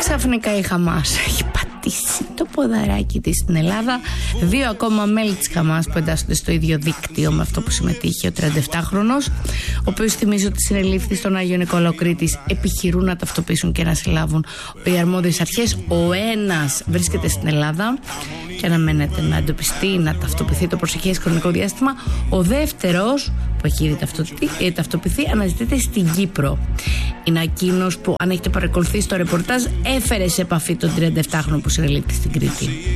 Ξαφνικά η Χαμάς έχει πατήσει το ποδαράκι της στην Ελλάδα. 2 ακόμα μέλη της Χαμάς που εντάσσονται στο ίδιο δίκτυο με αυτό που συμμετείχε ο 37χρονος, ο οποίος, θυμίζει ότι συνελήφθη στον Άγιο Νικόλαο Κρήτης, επιχειρούν να ταυτοποιήσουν και να συλλάβουν οι αρμόδιες αρχές. Ο ένας βρίσκεται στην Ελλάδα και αναμένεται να εντοπιστεί, να ταυτοποιηθεί το προσεχές χρονικό διάστημα. Ο δεύτερος, που έχει ήδη ταυτοποιηθεί, αναζητείται στην Κύπρο. Είναι εκείνος που, αν έχετε παρακολουθήσει το ρεπορτάζ, έφερε σε επαφή τον 37χρονο που συνελήφθη στην Κρήτη.